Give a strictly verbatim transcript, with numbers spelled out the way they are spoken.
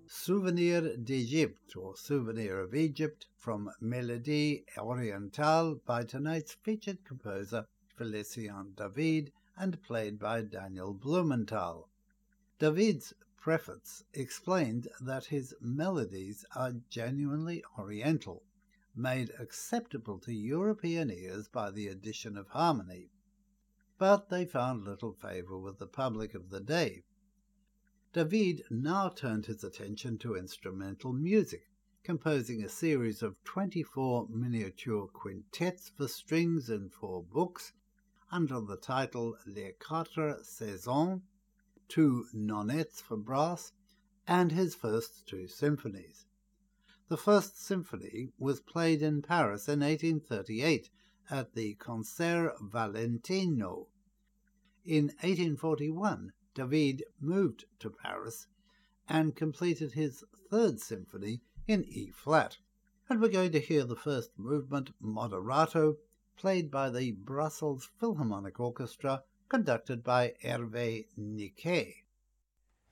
Souvenir d'Egypte, or Souvenir of Egypt, from Mélodie Orientale by tonight's featured composer Félicien David and played by Daniel Blumenthal. David's preface explained that his melodies are genuinely Oriental, made acceptable to European ears by the addition of harmony. But they found little favour with the public of the day. David now turned his attention to instrumental music, composing a series of twenty-four miniature quintets for strings in four books under the title Les Quatre Saisons, two nonettes for brass, and his first two symphonies. The first symphony was played in Paris in eighteen thirty-eight at the Concert Valentino. In eighteen forty-one, David moved to Paris and completed his third symphony in E-flat. And we're going to hear the first movement, Moderato, played by the Brussels Philharmonic Orchestra, conducted by Hervé Niquet.